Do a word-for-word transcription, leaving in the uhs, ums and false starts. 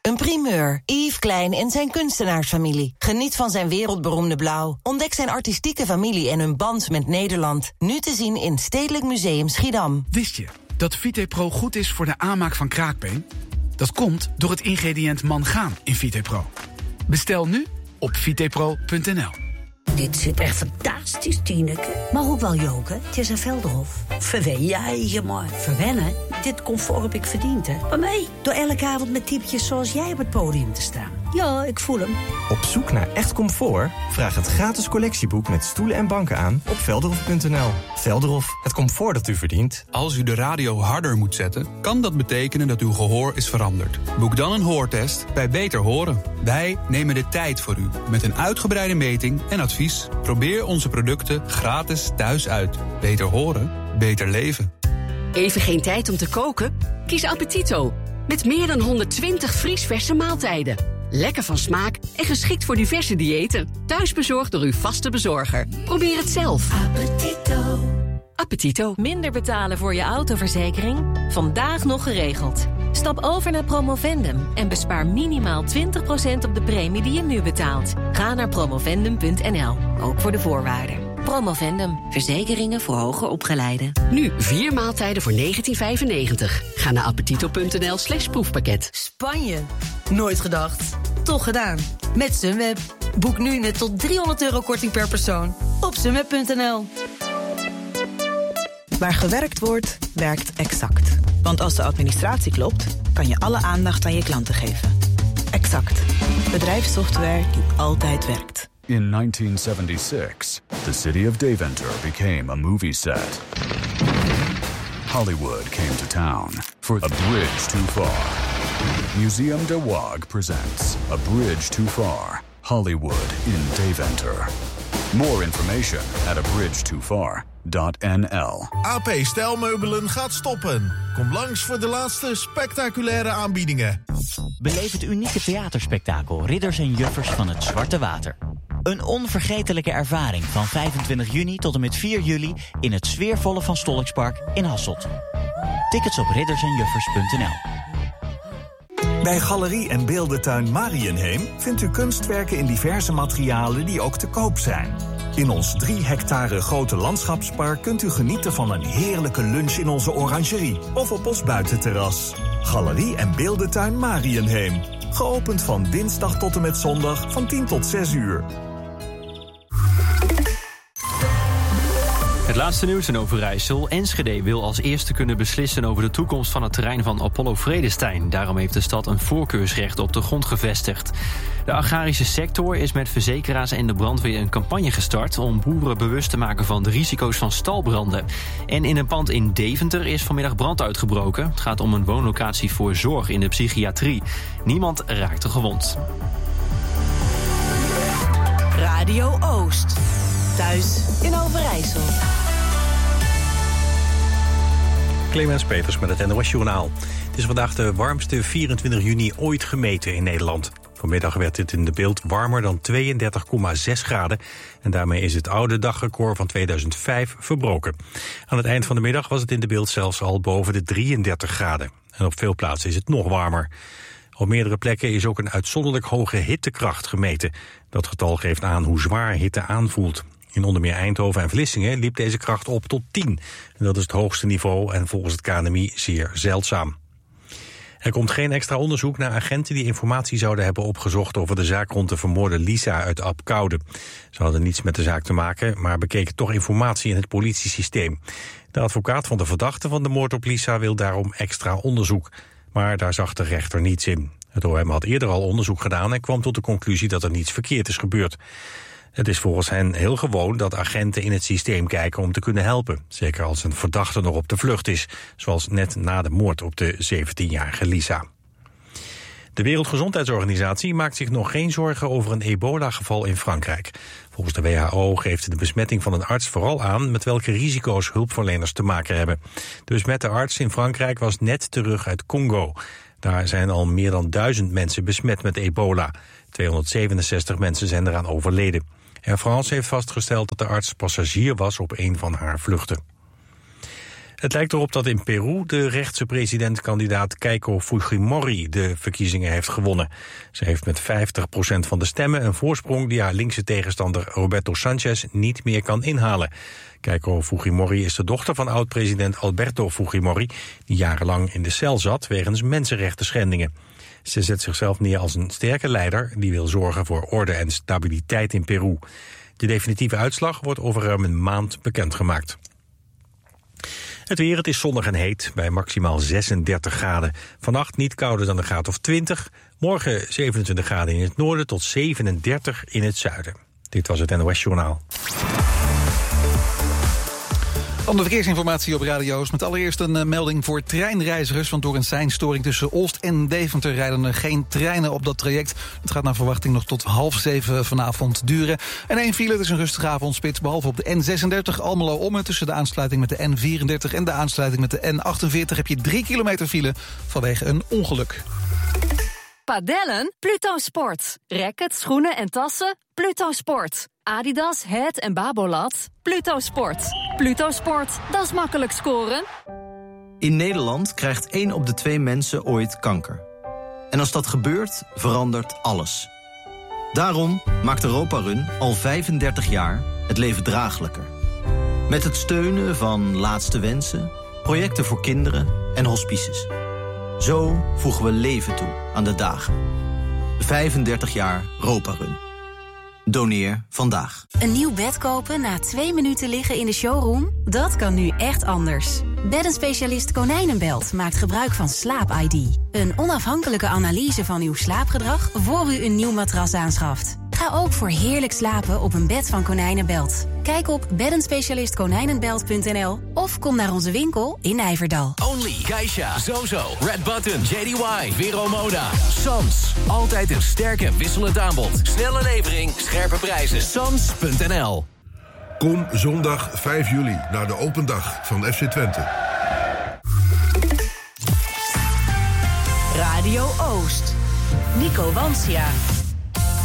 Een primeur. Yves Klein en zijn kunstenaarsfamilie. Geniet van zijn wereldberoemde blauw. Ontdek zijn artistieke familie en hun band met Nederland. Nu te zien in Stedelijk Museum Schiedam. Wist je dat Vitepro goed is voor de aanmaak van kraakbeen? Dat komt door het ingrediënt mangaan in Vitepro. Bestel nu op vitepro punt n l. Dit zit echt fantastisch, Tineke. Maar ook wel joken. Het is een Velderhof. Verwen jij je maar. Verwennen? Dit comfort heb ik verdiend, hè. Maar mij, door elke avond met typetjes zoals jij op het podium te staan. Ja, ik voel hem. Op zoek naar echt comfort? Vraag het gratis collectieboek met stoelen en banken aan op velderhof punt n l. Velderhof, het comfort dat u verdient. Als u de radio harder moet zetten, kan dat betekenen dat uw gehoor is veranderd. Boek dan een hoortest bij Beter Horen. Wij nemen de tijd voor u met een uitgebreide meting en advies. Probeer onze producten gratis thuis uit. Beter horen, beter leven. Even geen tijd om te koken? Kies Appetito. Met meer dan honderdtwintig vriesverse maaltijden. Lekker van smaak en geschikt voor diverse diëten. Thuis bezorgd door uw vaste bezorger. Probeer het zelf. Appetito. Appetito. Minder betalen voor je autoverzekering? Vandaag nog geregeld. Stap over naar Promovendum en bespaar minimaal twintig procent op de premie die je nu betaalt. Ga naar promovendum punt n l, ook voor de voorwaarden. Promovendum, verzekeringen voor hoger opgeleiden. Nu vier maaltijden voor negentien vijfennegentig. Ga naar appetito punt n l slash proefpakket. Spanje? Nooit gedacht. Toch gedaan. Met Sunweb. Boek nu net tot driehonderd euro korting per persoon op sunweb punt n l. Waar gewerkt wordt, werkt Exact. Want als de administratie klopt, kan je alle aandacht aan je klanten geven. Exact. Bedrijfssoftware die altijd werkt. In nineteen seventy-six, the city of Deventer became a movie set. Hollywood came to town for A Bridge Too Far. Museum de Waag presents A Bridge Too Far, Hollywood in Deventer. More information at a bridge too far dot n l. A P Stijlmeubelen gaat stoppen. Kom langs voor de laatste spectaculaire aanbiedingen. Beleef het unieke theaterspektakel Ridders en Juffers van het Zwarte Water. Een onvergetelijke ervaring van vijfentwintig juni tot en met vier juli... in het sfeervolle Van Stollikspark in Hasselt. Tickets op ridders en juffers punt n l. Bij Galerie en Beeldentuin Mariënheem vindt u kunstwerken in diverse materialen die ook te koop zijn. In ons drie hectare grote landschapspark kunt u genieten van een heerlijke lunch in onze orangerie of op ons buitenterras. Galerie en Beeldentuin Mariënheem. Geopend van dinsdag tot en met zondag van tien tot zes uur. Het laatste nieuws in Overijssel. Enschede wil als eerste kunnen beslissen over de toekomst van het terrein van Apollo Vredestein. Daarom heeft de stad een voorkeursrecht op de grond gevestigd. De agrarische sector is met verzekeraars en de brandweer een campagne gestart om boeren bewust te maken van de risico's van stalbranden. En in een pand in Deventer is vanmiddag brand uitgebroken. Het gaat om een woonlocatie voor zorg in de psychiatrie. Niemand raakte gewond. Radio Oost. Thuis in Overijssel. Clemens Peters met het N O S-journaal. Het is vandaag de warmste vierentwintig juni ooit gemeten in Nederland. Vanmiddag werd het in de Beeld warmer dan tweeëndertig komma zes graden. En daarmee is het oude dagrecord van tweeduizend vijf verbroken. Aan het eind van de middag was het in de Beeld zelfs al boven de drieëndertig graden. En op veel plaatsen is het nog warmer. Op meerdere plekken is ook een uitzonderlijk hoge hittekracht gemeten. Dat getal geeft aan hoe zwaar hitte aanvoelt. In onder meer Eindhoven en Vlissingen liep deze kracht op tot tien. En dat is het hoogste niveau en volgens het K N M I zeer zeldzaam. Er komt geen extra onderzoek naar agenten die informatie zouden hebben opgezocht over de zaak rond de vermoorde Lisa uit Abcoude. Ze hadden niets met de zaak te maken, maar bekeken toch informatie in het politiesysteem. De advocaat van de verdachte van de moord op Lisa wil daarom extra onderzoek. Maar daar zag de rechter niets in. Het O M had eerder al onderzoek gedaan en kwam tot de conclusie dat er niets verkeerd is gebeurd. Het is volgens hen heel gewoon dat agenten in het systeem kijken om te kunnen helpen. Zeker als een verdachte nog op de vlucht is, zoals net na de moord op de zeventienjarige Lisa. De Wereldgezondheidsorganisatie maakt zich nog geen zorgen over een ebola-geval in Frankrijk. Volgens de W H O geeft de besmetting van een arts vooral aan met welke risico's hulpverleners te maken hebben. De besmette arts in Frankrijk was net terug uit Congo. Daar zijn al meer dan duizend mensen besmet met ebola. tweehonderdzevenenzestig mensen zijn eraan overleden. Air France heeft vastgesteld dat de arts passagier was op een van haar vluchten. Het lijkt erop dat in Peru de rechtse presidentkandidaat Keiko Fujimori de verkiezingen heeft gewonnen. Ze heeft met vijftig procent van de stemmen een voorsprong die haar linkse tegenstander Roberto Sanchez niet meer kan inhalen. Keiko Fujimori is de dochter van oud-president Alberto Fujimori, die jarenlang in de cel zat wegens mensenrechten schendingen. Ze zet zichzelf neer als een sterke leider die wil zorgen voor orde en stabiliteit in Peru. De definitieve uitslag wordt over ruim een maand bekendgemaakt. Het weer, het is zonnig en heet, bij maximaal zesendertig graden. Vannacht niet kouder dan een graad of twintig. Morgen zevenentwintig graden in het noorden tot zevenendertig in het zuiden. Dit was het N O S Journaal. Dan de verkeersinformatie op radio's. Met allereerst een uh, melding voor treinreizigers. Want door een seinstoring tussen Olst en Deventer rijden er geen treinen op dat traject. Het gaat naar verwachting nog tot half zeven vanavond duren. En één file, het is een rustige avondspits. Behalve op de N zesendertig Almelo-Ommen. Tussen de aansluiting met de N vierendertig en de aansluiting met de N achtenveertig... heb je drie kilometer file vanwege een ongeluk. Padellen? Pluto Sport. Rackets, schoenen en tassen? Pluto Sport. Adidas, Head en Babolat? Pluto Sport. Pluto Sport, dat is makkelijk scoren. In Nederland krijgt één op de twee mensen ooit kanker. En als dat gebeurt, verandert alles. Daarom maakt Europa Run al vijfendertig jaar het leven draaglijker. Met het steunen van Laatste Wensen, projecten voor kinderen en hospices. Zo voegen we leven toe aan de dagen. vijfendertig jaar Europa Run. Doneer vandaag. Een nieuw bed kopen na twee minuten liggen in de showroom? Dat kan nu echt anders. Beddenspecialist Konijnenbelt maakt gebruik van Slaap I D. Een onafhankelijke analyse van uw slaapgedrag voor u een nieuw matras aanschaft. Ga ook voor heerlijk slapen op een bed van Konijnenbelt. Kijk op beddenspecialist konijnenbelt punt n l of kom naar onze winkel in Nijverdal. Only, Geisha, Zozo, Red Button, J D Y, Vero Moda, Sans. Altijd een sterk en wisselend aanbod. Snelle levering, scherpe prijzen. Sans punt n l. Kom zondag vijf juli naar de open dag van F C Twente. Radio Oost. Nico Wansja.